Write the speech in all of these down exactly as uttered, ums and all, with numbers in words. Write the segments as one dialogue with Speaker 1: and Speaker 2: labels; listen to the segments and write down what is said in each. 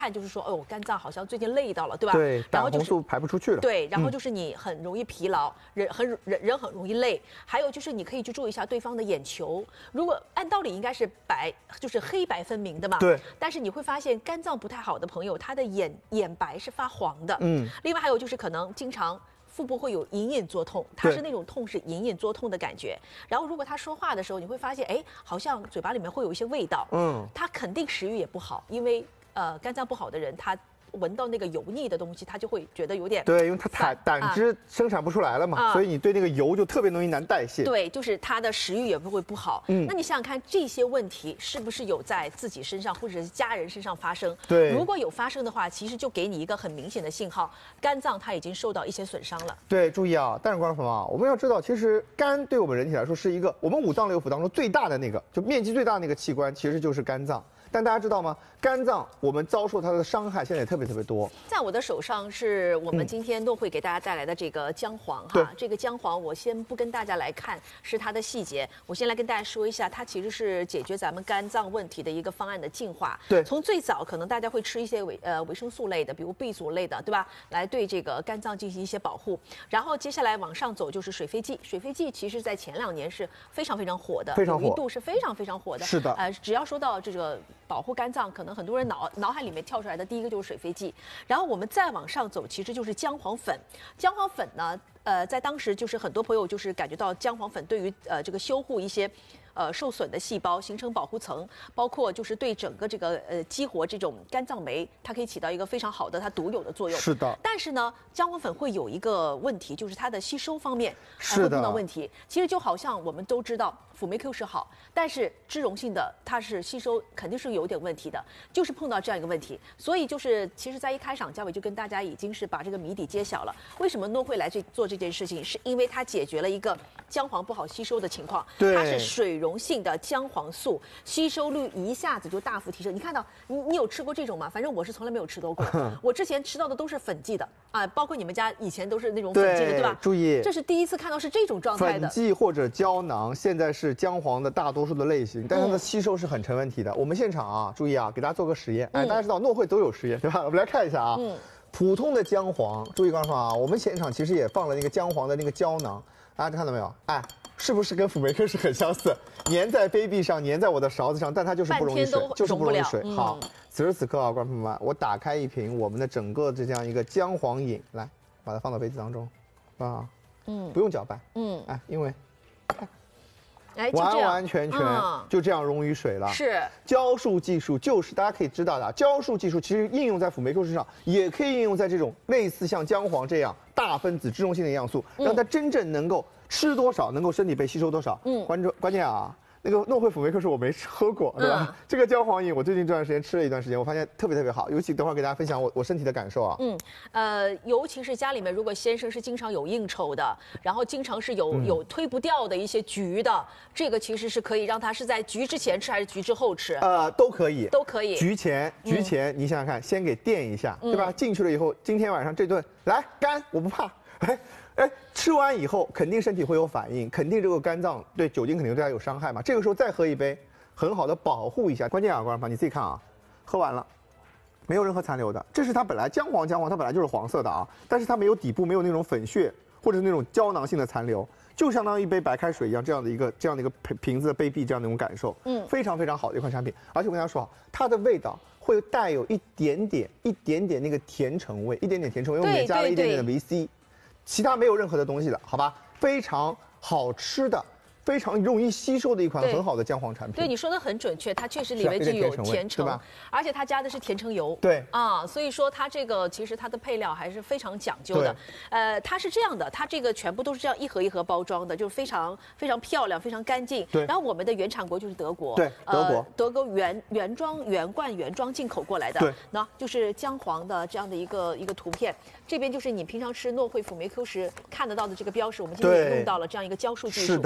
Speaker 1: 看就是说，哦，肝脏好像最近累到了，对吧？
Speaker 2: 对，
Speaker 1: 然后就是
Speaker 2: 胆红素排不出去了。
Speaker 1: 对，然后就是你很容易疲劳，人很人人很容易累。还有就是你可以去注意一下对方的眼球，如果按道理应该是白，就是黑白分明的嘛。
Speaker 2: 对。
Speaker 1: 但是你会发现肝脏不太好的朋友，他的眼眼白是发黄的。
Speaker 2: 嗯。
Speaker 1: 另外还有就是可能经常。腹部会有隐隐作痛，它是那种痛是隐隐作痛的感觉。然后如果他说话的时候，你会发现，哎，好像嘴巴里面会有一些味道。嗯，他肯定食欲也不好，因为呃肝脏不好的人，他闻到那个油腻的东西，他就会觉得有点
Speaker 2: 对，因为他胆胆汁生产不出来了嘛，啊、所以你对那个油就特别容易难代谢。
Speaker 1: 对，就是他的食欲也不会不好。嗯，那你想想看，这些问题是不是有在自己身上或者是家人身上发生？
Speaker 2: 对，
Speaker 1: 如果有发生的话，其实就给你一个很明显的信号，肝脏它已经受到一些损伤了。
Speaker 2: 对，注意啊，但是观众朋友啊，我们要知道，其实肝对我们人体来说是一个我们五脏六腑当中最大的那个，就面积最大的那个器官，其实就是肝脏。但大家知道吗？肝脏我们遭受它的伤害现在也特别特别多。
Speaker 1: 在我的手上是我们今天都会给大家带来的这个姜黄哈，这个姜黄我先不跟大家来看是它的细节，我先来跟大家说一下，它其实是解决咱们肝脏问题的一个方案的进化。
Speaker 2: 对，
Speaker 1: 从最早可能大家会吃一些维呃维生素类的，比如 B 族类的，对吧？来对这个肝脏进行一些保护。然后接下来往上走就是水飞剂，水飞剂其实在前两年是非常非常火的，
Speaker 2: 非常火，
Speaker 1: 有一度是非常非常火的。
Speaker 2: 是的，
Speaker 1: 呃，只要说到这个保护肝脏，可能很多人脑脑海里面跳出来的第一个就是水飞剂，然后我们再往上走，其实就是姜黄粉。姜黄粉呢，呃，在当时就是很多朋友就是感觉到姜黄粉对于呃这个修护一些。呃，受损的细胞形成保护层，包括就是对整个这个呃激活这种肝脏酶，它可以起到一个非常好的它独有的作用。
Speaker 2: 是的。
Speaker 1: 但是呢，姜黄粉会有一个问题，就是它的吸收方面
Speaker 2: 是的
Speaker 1: 会碰到问题。其实就好像我们都知道辅酶 Q 是好，但是脂溶性的它是吸收肯定是有点问题的，就是碰到这样一个问题。所以就是其实，在一开场，嘉伟就跟大家已经是把这个谜底揭晓了。为什么诺会来这做这件事情，是因为它解决了一个姜黄不好吸收的情况。
Speaker 2: 对，
Speaker 1: 它是水溶性的姜黄素，吸收率一下子就大幅提升。你看到你你有吃过这种吗？反正我是从来没有吃到过，我之前吃到的都是粉剂的啊，包括你们家以前都是那种粉剂的， 对, 对吧？
Speaker 2: 注意，
Speaker 1: 这是第一次看到是这种状态的。
Speaker 2: 粉剂或者胶囊现在是姜黄的大多数的类型，但它的吸收是很成问题的。嗯、我们现场啊，注意啊，给大家做个实验。哎，大家知道诺会都有实验，对吧？我们来看一下啊。嗯。普通的姜黄，注意刚说啊，我们现场其实也放了那个姜黄的那个胶囊，大家看到没有？哎。是不是跟辅酶 Q 是很相似？粘在杯壁上，粘在我的勺子上，但它就是不容易水，就是不容易水。嗯、好，此时此刻啊，观众朋友们，我打开一瓶我们的整个这样一个姜黄饮，来把它放到杯子当中，啊，嗯，不用搅拌，嗯，哎，因为，
Speaker 1: 哎，
Speaker 2: 完完全全就这样溶于水了。
Speaker 1: 是
Speaker 2: 胶束技术，就是大家可以知道的，胶束技术其实应用在辅酶 Q 身上，也可以应用在这种类似像姜黄这样大分子脂溶性的营养素，让它真正能够。吃多少能够身体被吸收多少？嗯，关注关键啊，那个诺会辅酶 Q 是我没喝过，对吧？嗯、这个姜黄饮我最近这段时间吃了一段时间，我发现特别特别好，尤其等会儿给大家分享我我身体的感受啊。
Speaker 1: 嗯，呃，尤其是家里面如果先生是经常有应酬的，然后经常是有、嗯、有推不掉的一些局的，这个其实是可以让他是在局之前吃还是局之后吃？
Speaker 2: 呃，都可以，
Speaker 1: 都可以。
Speaker 2: 局前局前，嗯、你想想看，先给垫一下，对吧？嗯、进去了以后，今天晚上这顿来干，我不怕，哎。哎，吃完以后肯定身体会有反应，肯定这个肝脏对酒精肯定对它有伤害嘛。这个时候再喝一杯，很好的保护一下。关键啊，观众朋友你自己看啊，喝完了，没有任何残留的。这是它本来姜黄姜黄它本来就是黄色的啊，但是它没有底部没有那种粉屑或者是那种胶囊性的残留，就相当于一杯白开水一样这样的一个这样的一个瓶子的杯壁这样的一种感受。嗯，非常非常好的一款产品。而且我跟大家说，它的味道会带有一点点一点点那个甜橙味，一点点甜橙味，因为我们也加了一点点的维 C。其他没有任何的东西了，好吧？非常好吃的，非常容易吸收的一款很好的姜黄产品。
Speaker 1: 对，你说的很准确，它确实里面就有甜橙，
Speaker 2: 对吧？
Speaker 1: 而且它加的是甜橙油。
Speaker 2: 对
Speaker 1: 啊，所以说它这个其实它的配料还是非常讲究的。呃，它是这样的，它这个全部都是这样一盒一盒包装的，就是非常非常漂亮，非常干净。
Speaker 2: 对。
Speaker 1: 然后我们的原产国就是德国。
Speaker 2: 对，德国。
Speaker 1: 呃、德国原原装原罐原装进口过来的。
Speaker 2: 对。
Speaker 1: 那就是姜黄的这样的一个一个图片。这边就是你平常吃诺会辅酶 Q 时看得到的这个标识，我们今天也用到了这样一个胶束技术。
Speaker 2: 是的。
Speaker 1: 好，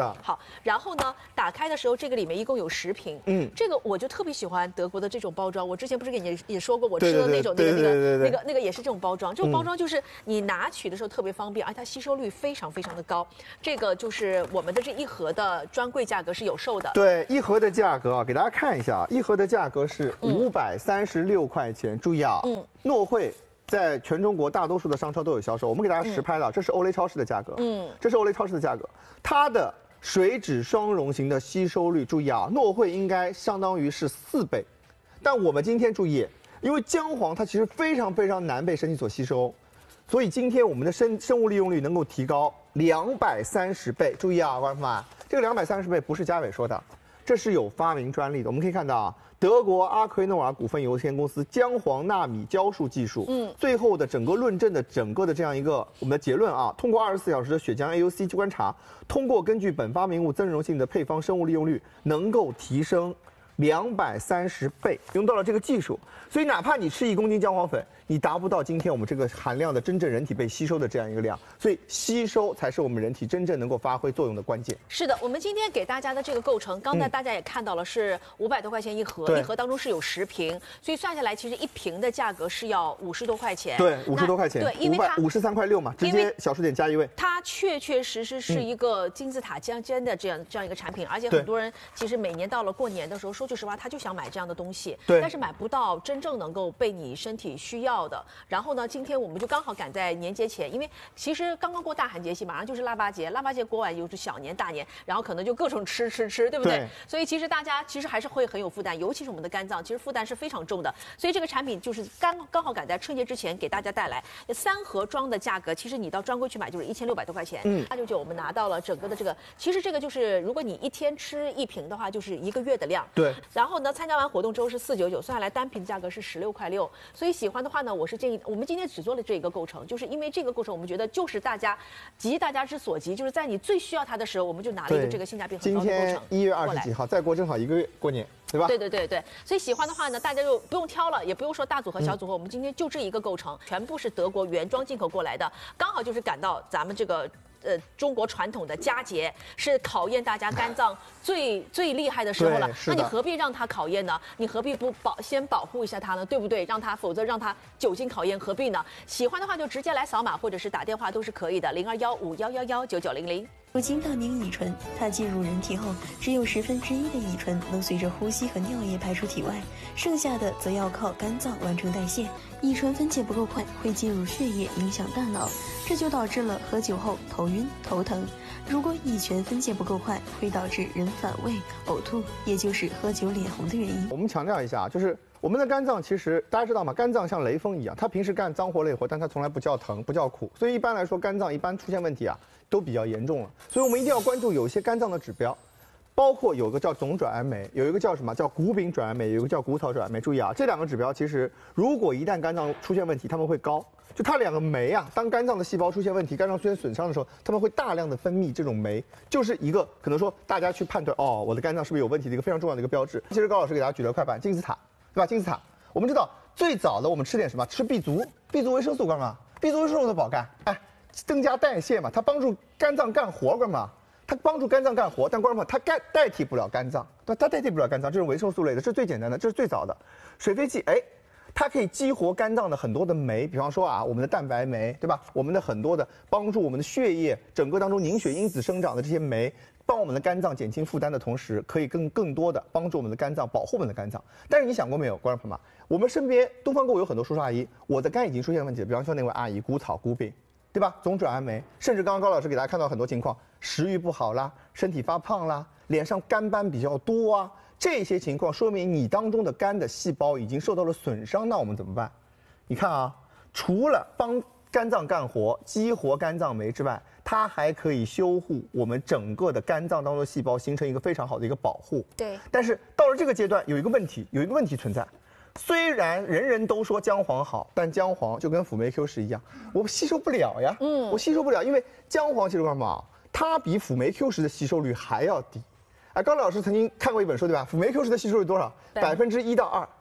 Speaker 1: 然后呢，打开的时候这个里面一共有十瓶。嗯，这个我就特别喜欢德国的这种包装。我之前不是给你也说过，我吃的那种那个那个那个那个也是这种包装。这种包装就是你拿取的时候特别方便，而且它吸收率非常非常的高。这个就是我们的这一盒的专柜价格是有售的。
Speaker 2: 对，一盒的价格啊，给大家看一下，一盒的价格是五百三十六块钱。注意啊，嗯，诺惠在全中国大多数的商超都有销售。我们给大家实拍了，这是欧蕾超市的价格，嗯，这是欧蕾超市的价格，它的水脂双溶型的吸收率，注意啊，诺惠应该相当于是四倍，但我们今天注意，因为姜黄它其实非常非常难被身体所吸收，所以今天我们的生生物利用率能够提高两百三十倍。注意啊，观众朋友们，这个两百三十倍不是嘉伟说的，这是有发明专利的。我们可以看到啊，德国阿奎诺尔股份有限公司姜黄纳米胶束技术，嗯，最后的整个论证的整个的这样一个我们的结论啊，通过二十四小时的血浆 A U C 观察，通过根据本发明物增溶性的配方生物利用率，能够提升两百三十倍，用到了这个技术，所以哪怕你吃一公斤姜黄粉，你达不到今天我们这个含量的真正人体被吸收的这样一个量，所以吸收才是我们人体真正能够发挥作用的关键。
Speaker 1: 是的，我们今天给大家的这个构成，刚才大家也看到了，是五百多块钱一盒，嗯、一盒当中是有十瓶，所以算下来其实一瓶的价格是要五十多块钱。
Speaker 2: 对，五十多块钱。
Speaker 1: 对，因为它
Speaker 2: 五十三块六嘛，直接小数点加一位。
Speaker 1: 它确确实实是一个金字塔尖尖的这样、嗯、这样一个产品，而且很多人其实每年到了过年的时候，说句实话，他就想买这样的东西，
Speaker 2: 对，
Speaker 1: 但是买不到真正能够被你身体需要的。然后呢，今天我们就刚好赶在年节前，因为其实刚刚过大寒节气，马上就是腊八节，腊八节过完又是小年大年，然后可能就各种吃吃吃，对不对？对，所以其实大家其实还是会很有负担，尤其是我们的肝脏，其实负担是非常重的。所以这个产品就是刚刚好赶在春节之前给大家带来三盒装的价格，其实你到专柜去买就是一千六百多块钱。嗯，八九九我们拿到了整个的这个，其实这个就是如果你一天吃一瓶的话，就是一个月的量。
Speaker 2: 对。然
Speaker 1: 后呢，参加完活动之后是四九九，算下来单瓶价格是十六块六。所以喜欢的话呢，我是建议我们今天只做了这一个构成，就是因为这个构成我们觉得就是大家急大家之所急，就是在你最需要它的时候，我们就拿了一个这个性价比很高的构成。
Speaker 2: 今天一月二十几号，再过正好一个月过年，对吧？
Speaker 1: 对对对对，所以喜欢的话呢，大家就不用挑了，也不用说大组合小组合，嗯、我们今天就这一个构成，全部是德国原装进口过来的，刚好就是赶到咱们这个。呃，中国传统的佳节是考验大家肝脏最最厉害的时候了，那你何必让它考验呢？你何必不保先保护一下它呢？对不对？让它，否则让它久经考验，何必呢？喜欢的话就直接来扫码或者是打电话都是可以的，零二幺五幺幺幺九九零零。
Speaker 3: 如今大名乙醇，它进入人体后，只有十分之一的乙醇能随着呼吸和尿液排出体外，剩下的则要靠肝脏完成代谢。乙醇分解不够快，会进入血液，影响大脑，这就导致了喝酒后头晕、头疼。如果乙醛分解不够快，会导致人反胃、呕吐，也就是喝酒脸红的原因。
Speaker 2: 我们强调一下，就是我们的肝脏其实大家知道吗？肝脏像雷锋一样，它平时干脏活累活，但它从来不叫疼，不叫苦。所以一般来说，肝脏一般出现问题啊，都比较严重了。所以我们一定要关注有一些肝脏的指标。包括有个叫总转氨酶，有一个叫什么叫谷丙转氨酶，有一个叫谷草转氨酶。注意啊，这两个指标其实如果一旦肝脏出现问题，它们会高。就它两个酶啊，当肝脏的细胞出现问题，肝脏出现损伤的时候，它们会大量的分泌这种酶，就是一个可能说大家去判断哦，我的肝脏是不是有问题的一个非常重要的一个标志。其实高老师给大家举了快板，金字塔，对吧？金字塔，我们知道最早的我们吃点什么？吃 B 族 ，B 族维生素干嘛 ？B 族维生素的保肝，哎，增加代谢嘛，它帮助肝脏干活干嘛？它帮助肝脏干活，但观众朋友，它代代替不了肝脏，对吧？它代替不了肝脏，这是维生素类的，这是最简单的，这是最早的。水飞蓟，哎，它可以激活肝脏的很多的酶，比方说啊，我们的蛋白酶，对吧？我们的很多的帮助我们的血液整个当中凝血因子生长的这些酶，帮我们的肝脏减轻负担的同时，可以更更多的帮助我们的肝脏，保护我们的肝脏。但是你想过没有，观众朋友们，我们身边东方购物有很多叔叔阿姨，我的肝已经出现问题了，比方说那位阿姨，谷草、谷丙。对吧？总转氨酶，甚至刚刚高老师给大家看到很多情况，食欲不好啦，身体发胖啦，脸上肝斑比较多啊，这些情况说明你当中的肝的细胞已经受到了损伤，那我们怎么办？你看啊，除了帮肝脏干活、激活肝脏酶之外，它还可以修护我们整个的肝脏当中的细胞，形成一个非常好的一个保护。
Speaker 1: 对。但
Speaker 2: 是到了这个阶段，有一个问题，有一个问题存在。虽然人人都说姜黄好，但姜黄就跟辅酶 Q 十一样，我吸收不了呀。嗯，我吸收不了，因为姜黄其实干嘛？它比辅酶 Q 十的吸收率还要低。哎，高老师曾经看过一本书，对吧？辅酶 Q 十的吸收率多少？百分之一到二。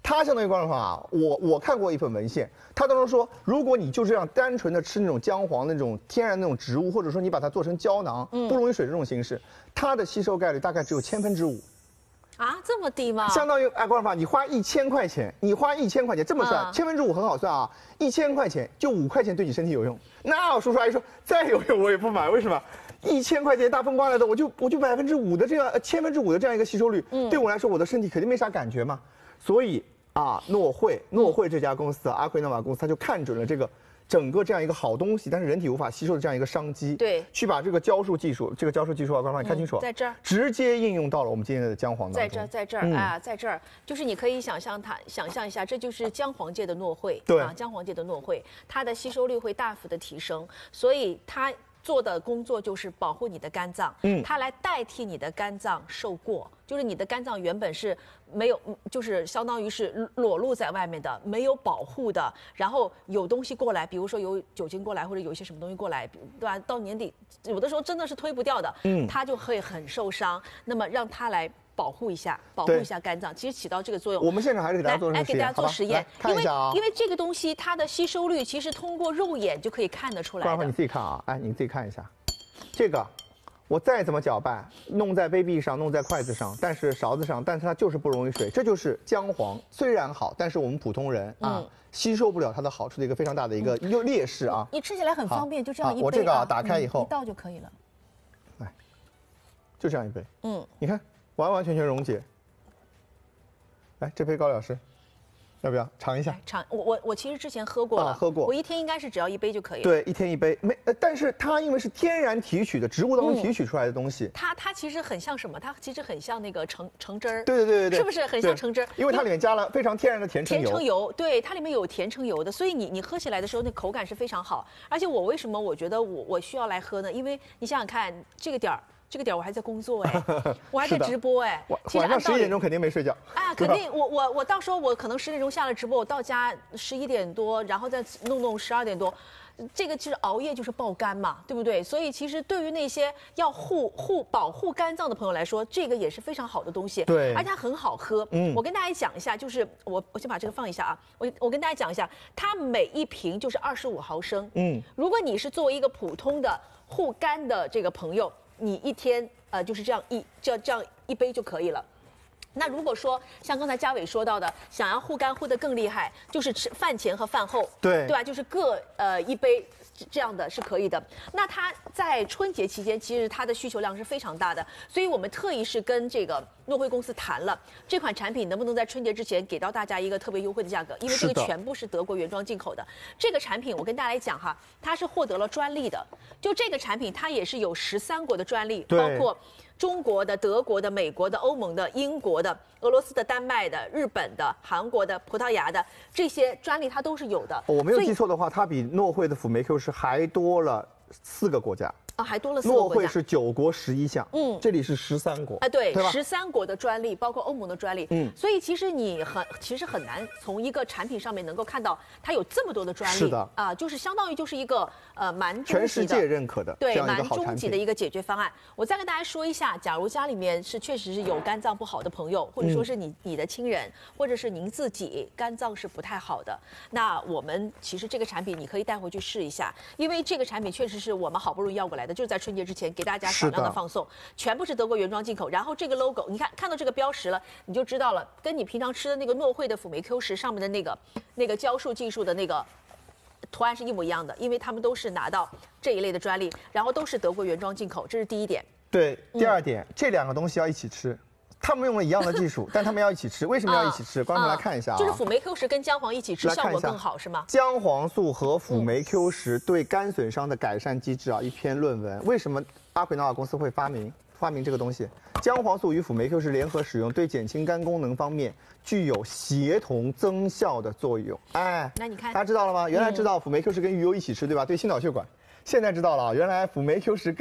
Speaker 2: 它相当于光说啊，我我看过一份文献，它当中说，如果你就这样单纯的吃那种姜黄那种天然那种植物，或者说你把它做成胶囊，不溶于水这种形式，它的吸收概率大概只有千分之五。
Speaker 1: 啊，这么低吗？
Speaker 2: 相当于哎，光法，你花一千块钱，你花一千块钱这么算，千分之五很好算啊，一千块钱就五块钱对你身体有用。那我叔叔阿姨说再有用我也不买，为什么？一千块钱大风刮来的，我就我就百分之五的这样，呃千分之五的这样一个吸收率，嗯，对我来说我的身体肯定没啥感觉嘛。所以啊，诺惠诺惠这家公司啊，阿奎诺瓦公司，他就看准了这个。整个这样一个好东西，但是人体无法吸收的这样一个商机，
Speaker 1: 对，
Speaker 2: 去把这个胶束技术，这个胶束技术啊，官方你看清楚，
Speaker 1: 在这儿
Speaker 2: 直接应用到了我们今天的姜黄当中，
Speaker 1: 在这儿，在这儿、嗯、啊，在这儿，就是你可以想象它，想象一下，这就是姜黄界的诺惠，
Speaker 2: 对
Speaker 1: 啊，姜黄界的诺惠，它的吸收率会大幅的提升，所以它做的工作就是保护你的肝脏，嗯，它来代替你的肝脏受过，就是你的肝脏原本是没有，就是相当于是裸露在外面的，没有保护的，然后有东西过来，比如说有酒精过来，或者有一些什么东西过来，对吧？到年底有的时候真的是推不掉的，嗯，它就会很受伤。那么让它来保护一下，保护一下肝脏，其实起到这个作用。
Speaker 2: 我们现场还是给大家做实验，
Speaker 1: 来给大家做实验，
Speaker 2: 看一下啊，
Speaker 1: 因为因为这个东西它的吸收率其实通过肉眼就可以看得出来的。
Speaker 2: 待会儿你自己看啊，哎，你自己看一下，这个。我再怎么搅拌，弄在杯壁上，弄在筷子上，但是勺子上，但是它就是不溶于水，这就是姜黄。虽然好，但是我们普通人啊、嗯、吸收不了它的好处的一个非常大的一个优劣势啊。
Speaker 1: 你吃起来很方便，就这样一杯、啊。
Speaker 2: 我这个啊打开以后、
Speaker 1: 嗯、一倒就可以了。
Speaker 2: 来，就这样一杯。
Speaker 1: 嗯，
Speaker 2: 你看，完完全全溶解。来，这杯高老师。要不要尝一下？
Speaker 1: 尝我我我其实之前喝过了，
Speaker 2: 啊、喝过。
Speaker 1: 我一天应该是只要一杯就可以了。
Speaker 2: 对，一天一杯。没，呃，但是它因为是天然提取的，植物当中提取出来的东西，
Speaker 1: 嗯、它它其实很像什么？它其实很像那个橙橙汁儿。
Speaker 2: 对对对对对，
Speaker 1: 是不是很像橙汁儿？
Speaker 2: 因为它里面加了非常天然的甜橙油。
Speaker 1: 甜橙油，对，它里面有甜橙油的，所以你你喝起来的时候，那口感是非常好。而且我为什么我觉得我我需要来喝呢？因为你想想看，这个点儿。这个点我还在工作哎，我还在直播哎，
Speaker 2: 晚上十一点钟肯定没睡觉。
Speaker 1: 啊，肯定我我我到时候我可能十点钟下了直播，我到家十一点多，然后再弄弄十二点多，这个其实熬夜就是爆肝嘛，对不对？所以其实对于那些要护护保护肝脏的朋友来说，这个也是非常好的东西。
Speaker 2: 对，
Speaker 1: 而且它很好喝。嗯，我跟大家讲一下，就是我我先把这个放一下啊，我我跟大家讲一下，它每一瓶就是二十五毫升。嗯，如果你是作为一个普通的护肝的这个朋友。你一天呃就是这样一这这样一杯就可以了。那如果说像刚才嘉伟说到的，想要护肝护得更厉害，就是吃饭前和饭后，
Speaker 2: 对
Speaker 1: 对吧？就是各呃一杯这样的是可以的。那它在春节期间，其实它的需求量是非常大的，所以我们特意是跟这个诺惠公司谈了，这款产品能不能在春节之前给到大家一个特别优惠的价格？因为这个全部是德国原装进口的。这个产品我跟大家来讲哈，它是获得了专利的。就这个产品，它也是有十三国的专利，包括中国的、德国的、美国的、欧盟的、英国的、俄罗斯的、丹麦的、日本的、韩国的、葡萄牙的这些专利，它都是有的。
Speaker 2: 我没有记错的话，它比诺惠的辅酶 Q 十还多了四个国家。
Speaker 1: 啊，还多了四个国家。
Speaker 2: 诺惠是九国十一项，嗯，这里是十三国
Speaker 1: 啊，对，十三国的专利，包括欧盟的专利，嗯，所以其实你很其实很难从一个产品上面能够看到它有这么多的专利，
Speaker 2: 是的
Speaker 1: 啊，就是相当于就是一个呃蛮终极的
Speaker 2: 全世界认可的
Speaker 1: 对蛮终极的一个解决方案。我再跟大家说一下，假如家里面是确实是有肝脏不好的朋友，或者说是你你的亲人，或者是您自己肝脏是不太好的，那我们其实这个产品你可以带回去试一下，因为这个产品确实是我们好不容易要过来的，就是在春节之前。给大家少量的放送，全部是德国原装进口。然后这个 logo， 你看看到这个标识了，你就知道了，跟你平常吃的那个诺惠的辅酶 Q 十上面的那个那个胶束技术的那个图案是一模一样的，因为他们都是拿到这一类的专利，然后都是德国原装进口，这是第一点。
Speaker 2: 对，第二点，嗯、这两个东西要一起吃。他们用了一样的技术，但他们要一起吃，为什么要一起吃？观众们来看一下啊，
Speaker 1: 就是辅酶 Q 十跟姜黄一起吃，效果更好是吗？
Speaker 2: 姜黄素和辅酶 Q 十对肝损伤的改善机制啊，一篇论文。为什么阿奎诺瓦公司会发明发明这个东西？姜黄素与辅酶 Q 十联合使用，对减轻肝功能方面具有协同增效的作用。哎，
Speaker 1: 那你看，
Speaker 2: 大家知道了吗？原来知道辅酶 Q 十跟鱼油一起吃，对吧？对心脑血管。现在知道了，原来辅酶 Q 十跟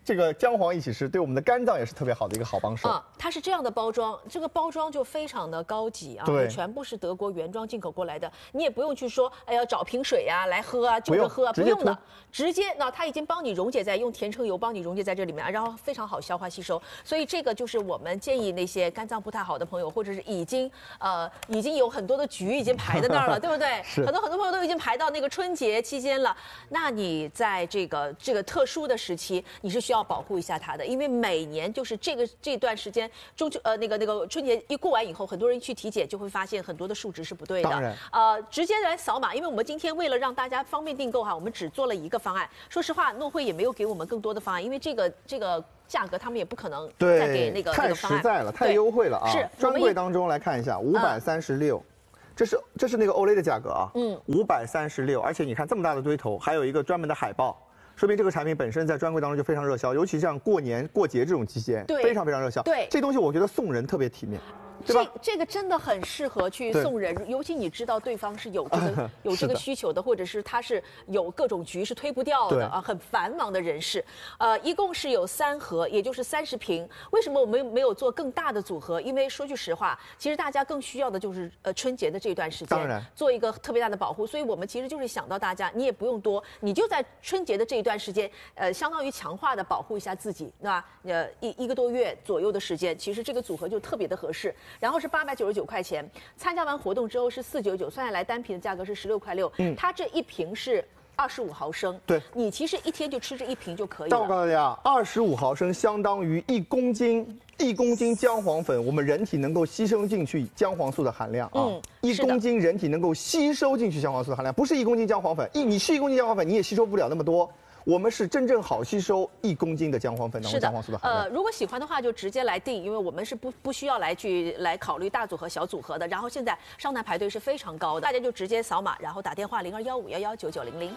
Speaker 2: 这个姜黄一起吃，对我们的肝脏也是特别好的一个好帮手。
Speaker 1: 啊，它是这样的包装，这个包装就非常的高级啊，
Speaker 2: 对，
Speaker 1: 全部是德国原装进口过来的，你也不用去说，哎呀找瓶水呀、啊、来喝啊，就着喝啊，不用的，直接那它已经帮你溶解在用甜橙油帮你溶解在这里面，然后非常好消化吸收，所以这个就是我们建议那些肝脏不太好的朋友，或者是已经呃已经有很多的局已经排在那儿了，对不对？很多很多朋友都已经排到那个春节期间了，那你在这个这个特殊的时期，你是需要保护一下它的，因为每年就是这个这段时间中秋呃那个那个春节一过完以后，很多人去体检就会发现很多的数值是不对的。
Speaker 2: 当然，
Speaker 1: 呃，直接来扫码，因为我们今天为了让大家方便订购哈，我们只做了一个方案。说实话，诺汇也没有给我们更多的方案，因为这个这个价格他们也不可能再给那个那
Speaker 2: 太
Speaker 1: 个方案。
Speaker 2: 实在了，太优惠了啊！
Speaker 1: 是
Speaker 2: 专柜当中来看一下，五百三十六。这是这是那个欧蕾的价格啊，嗯，五百三十六，而且你看这么大的堆头，还有一个专门的海报，说明这个产品本身在专柜当中就非常热销，尤其像过年过节这种期间，
Speaker 1: 对，
Speaker 2: 非常非常热销。
Speaker 1: 对，
Speaker 2: 这东西我觉得送人特别体面。
Speaker 1: 这这个真的很适合去送人，尤其你知道对方是有这个有这个需求的，或者是他是有各种局是推不掉的啊，很繁忙的人士。呃，一共是有三盒，也就是三十瓶。为什么我们没有做更大的组合？因为说句实话，其实大家更需要的就是呃春节的这段时间，做一个特别大的保护。所以我们其实就是想到大家，你也不用多，你就在春节的这一段时间，呃，相当于强化的保护一下自己，对吧？呃，一一个多月左右的时间，其实这个组合就特别的合适。然后是八百九十九块钱，参加完活动之后是四九九，算下来单瓶的价格是十六块六。嗯，它这一瓶是二十五毫升，
Speaker 2: 对，
Speaker 1: 你其实一天就吃这一瓶就可以了。
Speaker 2: 但我告诉大家，二十五毫升相当于一公斤，一公斤姜黄粉，我们人体能够吸收进去姜黄素的含量啊，嗯，一公斤人体能够吸收进去姜黄素的含量，不是一公斤姜黄粉，一你吃一公斤姜黄粉，你也吸收不了那么多。我们是真正好吸收一公斤的姜黄粉当中姜黄素的含量。
Speaker 1: 呃，如果喜欢的话就直接来订，因为我们是不不需要来去来考虑大组合、小组合的。然后现在上台排队是非常高的，大家就直接扫码，然后打电话零二幺五幺幺九九零零。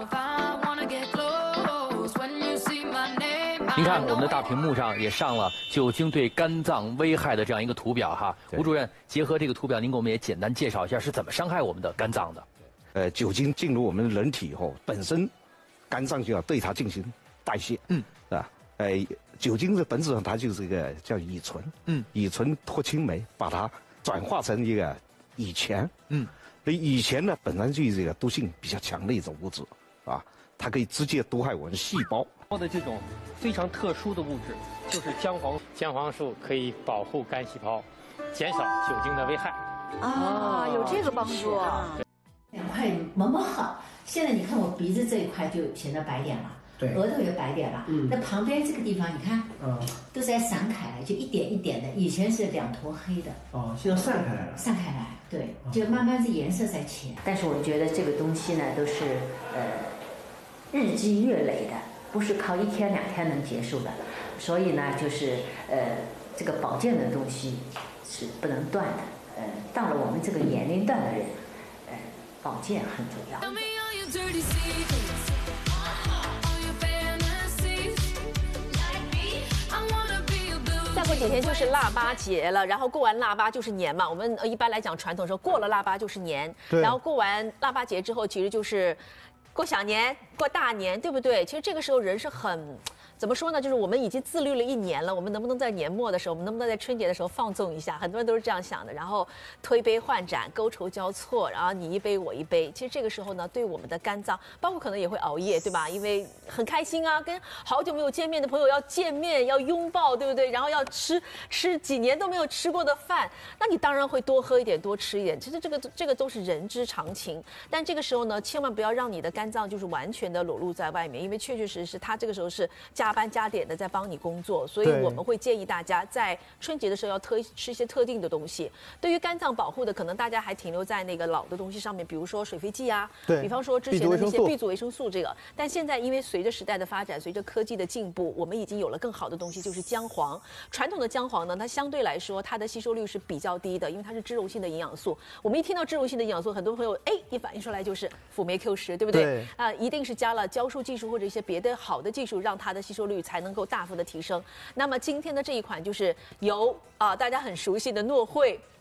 Speaker 4: 您看我们的大屏幕上也上了酒精对肝脏危害的这样一个图表哈，吴主任结合这个图表，您给我们也简单介绍一下是怎么伤害我们的肝脏的。
Speaker 5: 呃，酒精进入我们人体以后，本身肝脏就要对它进行代谢，嗯，啊，呃，酒精的本质上它就是一个叫乙醇，嗯，乙醇脱氢酶把它转化成一个乙醛，嗯，所以乙醛呢本来就是这个毒性比较强的一种物质，啊，它可以直接毒害我们的细胞。
Speaker 6: 的这种非常特殊的物质就是姜黄，姜黄素可以保护肝细胞，减少酒精的危害。
Speaker 1: 啊，有这个帮助。
Speaker 7: 两块毛毛好，现在你看我鼻子这一块就显得白点了，对，额头也白点了，嗯，那旁边这个地方你看，嗯，都在散开来，就一点一点的，以前是两坨黑的，
Speaker 8: 哦，现在散开来了，
Speaker 7: 散开来，对，就慢慢这颜色在浅。但是我觉得这个东西呢，都是呃日积月累的，不是靠一天两天能结束的，所以呢，就是呃这个保健的东西是不能断的，呃，到了我们这个年龄段的人。保健很重要。
Speaker 1: 再过几天就是腊八节了，然后过完腊八就是年嘛。我们一般来讲传统说过了腊八就是年，然后过完腊八节之后，其实就是过小年、过大年，对不对？其实这个时候人是很。怎么说呢？就是我们已经自律了一年了，我们能不能在年末的时候，我们能不能在春节的时候放纵一下？很多人都是这样想的。然后推杯换盏，觥筹交错，然后你一杯我一杯。其实这个时候呢，对我们的肝脏，包括可能也会熬夜，对吧？因为很开心啊，跟好久没有见面的朋友要见面，要拥抱，对不对？然后要吃吃几年都没有吃过的饭，那你当然会多喝一点，多吃一点。其实这个这个都是人之常情。但这个时候呢，千万不要让你的肝脏就是完全的裸露在外面，因为确确实实它这个时候是加班加点的在帮你工作，所以我们会建议大家在春节的时候要特吃一些特定的东西。对于肝脏保护的，可能大家还停留在那个老的东西上面，比如说水飞剂啊，对，比方说之前的那些 B 族维生素这个。但现在因为随着时代的发展，随着科技的进步，我们已经有了更好的东西，就是姜黄。传统的姜黄呢，它相对来说它的吸收率是比较低的，因为它是脂溶性的营养素。我们一听到脂溶性的营养素，很多朋友哎一反应出来就是辅酶 Q 十，对不对？对啊，一定是加了胶束技术或者一些别的好的技术，让它的吸收率才能够大幅的提升。那么今天的这一款就是由啊大家很熟悉的诺汇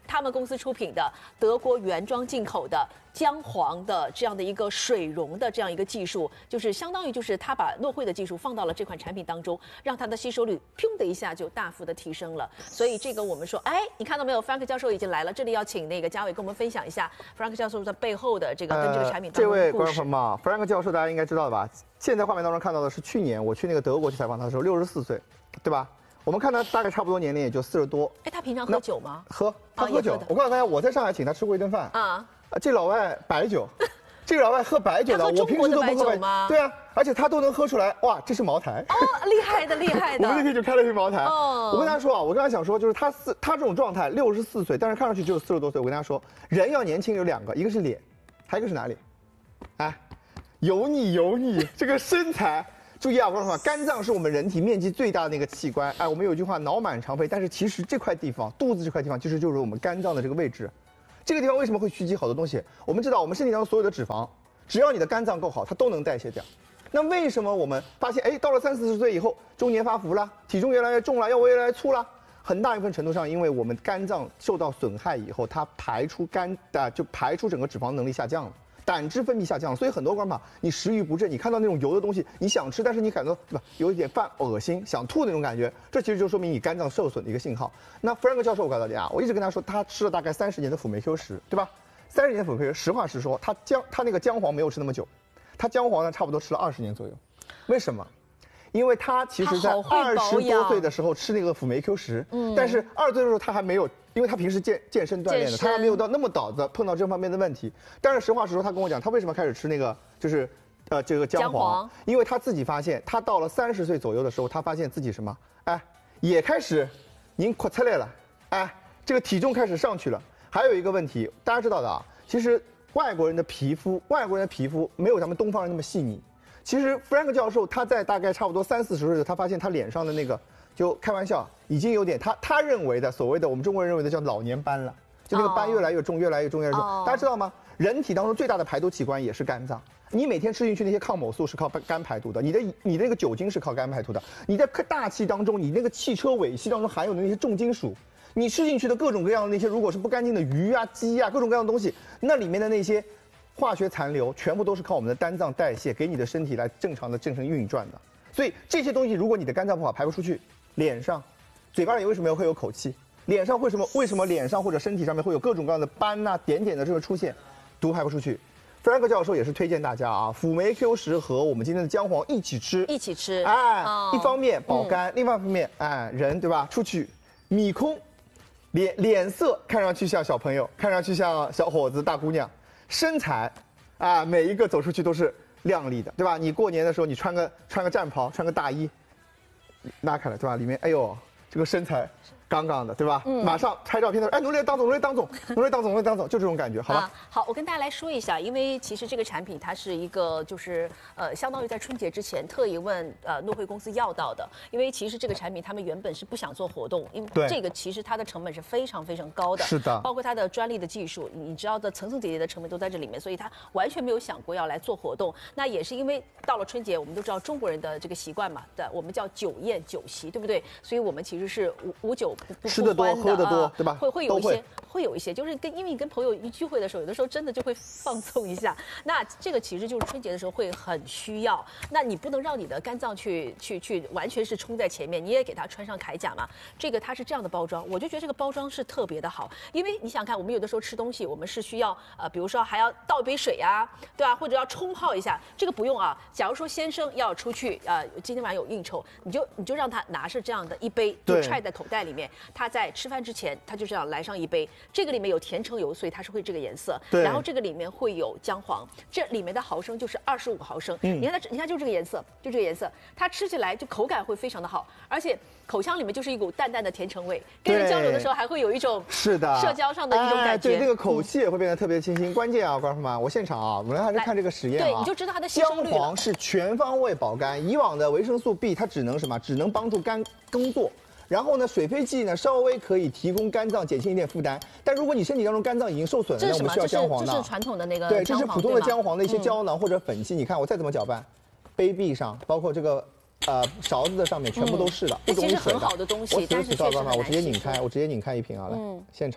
Speaker 1: 他们公司出品的德国原装进口的姜黄的这样的一个水溶的这样一个技术，就是相当于就是他把诺惠的技术放到了这款产品当中，让它的吸收率砰的一下就大幅的提升了。所以这个我们说，哎，你看到没有 ，Frank 教授已经来了，这里要请那个嘉伟跟我们分享一下 Frank 教授在背后的这个跟这个产品当中的故事。
Speaker 2: 呃、这位观众朋友们 ，Frank 教授大家应该知道的吧？现在画面当中看到的是去年我去那个德国去采访他的时候，六十四岁，对吧？我们看他大概差不多年龄也就四十多。
Speaker 1: 哎，他平常喝酒吗？
Speaker 2: 喝，他喝酒。我告诉大家，我在上海请他吃过一顿饭啊。这老外白酒，这个老外喝白酒的，我平时都不喝白酒吗？对啊，而且他都能喝出来，哇，这是茅台。
Speaker 1: 哦，厉害的，厉害的。
Speaker 2: 我们那天就开了一瓶茅台。哦。我跟他说啊，我刚才想说，就是他四他这种状态，六十四岁，但是看上去只有四十多岁。我跟他说，人要年轻有两个，一个是脸，还有一个是哪里？哎，油腻油腻，这个身材。注意啊，我说肝脏是我们人体面积最大的那个器官。哎，我们有一句话，脑满肠肥，但是其实这块地方，肚子这块地方，其实就是我们肝脏的这个位置。这个地方为什么会蓄积好多东西？我们知道，我们身体当中所有的脂肪，只要你的肝脏够好，它都能代谢掉。那为什么我们发现，哎，到了三四十岁以后，中年发福了，体重越来越重了，腰围越来越粗了？很大一部分程度上，因为我们肝脏受到损害以后，它排出肝的就排出整个脂肪能力下降了。胆汁分泌下降，所以很多观众你食欲不振，你看到那种油的东西，你想吃，但是你感到对吧，有一点犯恶心、想吐那种感觉，这其实就说明你肝脏受损的一个信号。那弗兰克教授，我告诉大家，我一直跟他说，他吃了大概三十年的辅酶 Q 十，对吧？三十年辅酶 Q 十，实话实说，他姜他那个姜黄没有吃那么久，他姜黄呢差不多吃了二十年左右。为什么？因为他其实在二十多岁的时候吃那个辅酶 Q 十，嗯，但是二十岁的时候他还没有。因为他平时健健身锻炼的，他还没有到那么早的碰到这方面的问题。但是实话实说，他跟我讲，他为什么开始吃那个就是，呃，这个姜黄？因为他自己发现，他到了三十岁左右的时候，他发现自己什么？哎，也开始，您快出来了，哎，这个体重开始上去了。还有一个问题，大家知道的啊，其实外国人的皮肤，外国人的皮肤没有咱们东方人那么细腻。其实弗兰克教授他在大概差不多三四十岁的时候，他发现他脸上的那个。就开玩笑，已经有点他他认为的所谓的我们中国人认为的叫老年斑了，就那个斑越来越重，越来越重，越来越重。大家知道吗？人体当中最大的排毒器官也是肝脏。你每天吃进去那些抗某素是靠肝排毒的，你的你的那个酒精是靠肝排毒的。你在大气当中，你那个汽车尾气当中含有的那些重金属，你吃进去的各种各样的那些，如果是不干净的鱼啊、鸡啊，各种各样的东西，那里面的那些化学残留，全部都是靠我们的肝脏代谢给你的身体来正常的正常运转的。所以这些东西，如果你的肝脏不好，排不出去。脸上、嘴巴里为什么会有口气？脸上为什么为什么脸上或者身体上面会有各种各样的斑呐、点点的这个出现？毒排不出去。弗兰克教授也是推荐大家啊，辅酶 Q 十和我们今天的姜黄一起吃，
Speaker 1: 一起吃。
Speaker 2: 哎，哦、一方面保肝，嗯、另外一方面，哎，人对吧？出去米空，脸脸色看上去像小朋友，看上去像小伙子、大姑娘，身材啊，每一个走出去都是靓丽的，对吧？你过年的时候，你穿个穿个战袍，穿个大衣。拉开了对吧？里面哎呦，这个身材杠杠的对吧？嗯，马上拍照片的时候，哎，努力当总，努力当总，努力当总，努力当总，就这种感觉，好吧？啊、
Speaker 1: 好，我跟大家来说一下，因为其实这个产品它是一个就是呃，相当于在春节之前特意问呃诺惠公司要到的，因为其实这个产品他们原本是不想做活动，因为这个其实它的成本是非常非常高的，
Speaker 2: 是的，
Speaker 1: 包括它的专利的技术，你知道的层层叠叠的成本都在这里面，所以它完全没有想过要来做活动。那也是因为到了春节，我们都知道中国人的这个习惯嘛，对，我们叫酒宴酒席，对不对？所以我们其实是无无酒不不
Speaker 2: 吃得多喝得多，对吧？
Speaker 1: 会会有一些，会有一些，就是跟因为你跟朋友一聚会的时候，有的时候真的就会放纵一下。那这个其实就是春节的时候会很需要。那你不能让你的肝脏去去去完全是冲在前面，你也给它穿上铠甲嘛。这个它是这样的包装，我就觉得这个包装是特别的好，因为你想看，我们有的时候吃东西，我们是需要呃，比如说还要倒一杯水啊，对吧？或者要冲泡一下，这个不用啊。假如说先生要出去呃，今天晚上有应酬，你就你就让他拿着这样的一杯，就揣在口袋里面，他在吃饭之前，他就这样来上一杯。这个里面有甜橙油，所以它是会这个颜色。
Speaker 2: 对。
Speaker 1: 然后这个里面会有姜黄，这里面的毫升就是二十五毫升。嗯。你看它，你看就这个颜色，就这个颜色，它吃起来就口感会非常的好，而且口腔里面就是一股淡淡的甜橙味，跟人交流的时候还会有一种
Speaker 2: 是的
Speaker 1: 社交上的一种感觉。
Speaker 2: 哎、对，那个口气也会变得特别清新。嗯、关键啊，观众朋友们，我现场啊，我们还是看这个实验啊。
Speaker 1: 对，你就知道它的吸收率了。
Speaker 2: 姜黄是全方位保肝，以往的维生素 B 它只能什么？只能帮助肝工作。然后呢，水飞蓟呢稍微可以提供肝脏减轻一点负担，但如果你身体当中肝脏已经受损了，那我们需要姜黄的。
Speaker 1: 这是传统的那个
Speaker 2: 对，这是普通的姜黄的一些胶囊或者粉剂。你看我再怎么搅拌，杯壁上包括这个呃勺子的上面全部都是的，不溶于水的。
Speaker 1: 其实很好的东西，但是确实很难吸收。
Speaker 2: 我直接拧开，我直接拧开一瓶啊，来，现场。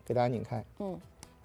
Speaker 2: 给大家拧开。
Speaker 1: 嗯。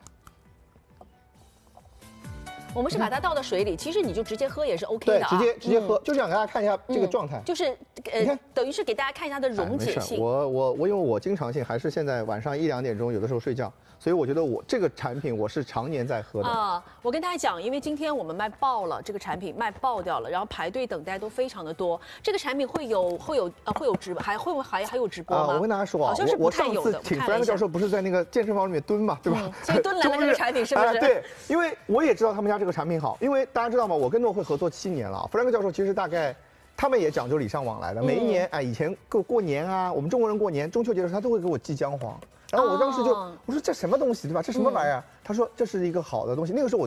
Speaker 1: 我们是把它倒到水里，其实你就直接喝也是 OK 的
Speaker 2: 对，
Speaker 1: 啊。
Speaker 2: 直接直接喝，
Speaker 1: 嗯、
Speaker 2: 就想给大家看一下这个状态。
Speaker 1: 嗯、就是呃，等于是给大家看一下它的溶解性。
Speaker 2: 哎、我我我因为我经常性还是现在晚上一两点钟有的时候睡觉，所以我觉得我这个产品我是常年在喝的。
Speaker 1: 啊，我跟大家讲，因为今天我们卖爆了，这个产品卖爆掉了，然后排队等待都非常的多。这个产品会有会有呃会有直还会不会还还有直播吗？
Speaker 2: 啊，我跟大家说啊，
Speaker 1: 好像是不太有的。
Speaker 2: 我上次请 Frank 教授不是在那个健身房里面蹲嘛，对吧？
Speaker 1: 嗯、所以蹲来了这个产品是不是？
Speaker 2: 啊，对，因为我也知道他们家这个产品好，因为大家知道吗？我跟诺会合作七年了 ，Frank 教授其实大概。他们也讲究礼尚往来的，每一年哎，以前过过年啊，我们中国人过年中秋节的时候，他都会给我寄姜黄。然后我当时就我说这什么东西对吧？这什么玩意儿？他说这是一个好的东西。那个时候我。